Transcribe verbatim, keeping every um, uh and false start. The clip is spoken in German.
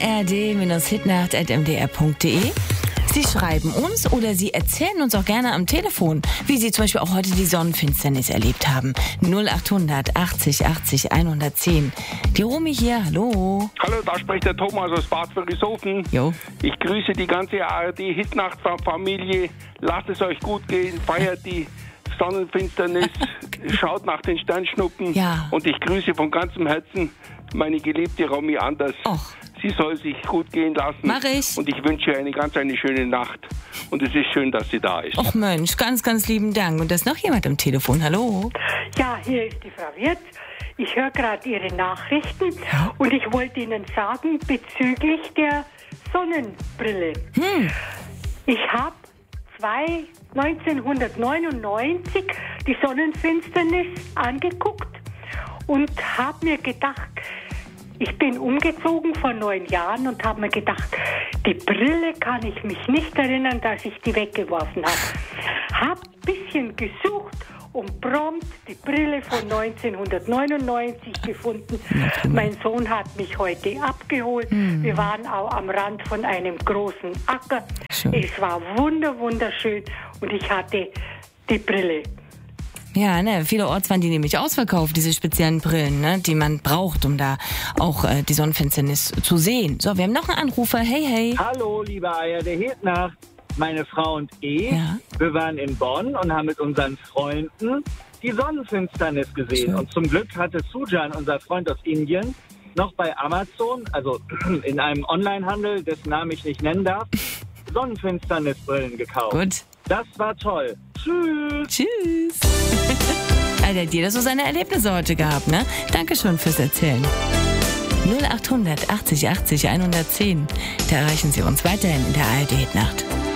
a r d Hitnacht at m d r punkt d e. Sie schreiben uns oder Sie erzählen uns auch gerne am Telefon, wie Sie zum Beispiel auch heute die Sonnenfinsternis erlebt haben. null achthundert achtzig achtzig hundertzehn. Die Romy hier, hallo. Hallo, da spricht der Thomas aus Bad Wörishofen. Jo. Ich grüße die ganze A R D-Hitnacht-Familie. Lasst es euch gut gehen, feiert die Sonnenfinsternis, schaut nach den Sternschnuppen. Ja. Und ich grüße von ganzem Herzen meine geliebte Romy Anders. Och. Sie soll sich gut gehen lassen. Mach ich. Und ich wünsche ihr eine ganz eine schöne Nacht. Und es ist schön, dass sie da ist. Och Mensch, ganz, ganz lieben Dank. Und da ist noch jemand am Telefon, hallo. Ja, hier ist die Frau Wirth. Ich höre gerade Ihre Nachrichten und ich wollte Ihnen sagen bezüglich der Sonnenbrille. Hm. Ich habe neunzehnhundertneunundneunzig die Sonnenfinsternis angeguckt und habe mir gedacht, ich bin umgezogen vor neun Jahren und habe mir gedacht, die Brille kann ich mich nicht erinnern, dass ich die weggeworfen habe. Habe ein bisschen gesucht und prompt die Brille von neunzehnhundertneunundneunzig gefunden. Mein Sohn hat mich heute abgeholt. Mhm. Wir waren auch am Rand von einem großen Acker. Schön. Es war wunder, wunderschön und ich hatte die Brille. Ja, ne, vielerorts waren die nämlich ausverkauft, diese speziellen Brillen, ne, die man braucht, um da auch äh, die Sonnenfinsternis zu sehen. So, wir haben noch einen Anrufer. Hey, hey. Hallo, liebe A R D Hitnacht. Meine Frau und ich, Ja. wir waren in Bonn und haben mit unseren Freunden die Sonnenfinsternis gesehen. Schön. Und zum Glück hatte Sujan, unser Freund aus Indien, noch bei Amazon, also in einem Onlinehandel, dessen Namen ich nicht nennen darf, Sonnenfinsternisbrillen gekauft. Gut. Das war toll. Tschüss. Tschüss. Also hat jeder so seine Erlebnisse heute gehabt, ne? Dankeschön fürs Erzählen. null achthundert achtzig achtzig hundertzehn. Da erreichen Sie uns weiterhin in der A R D Hitnacht.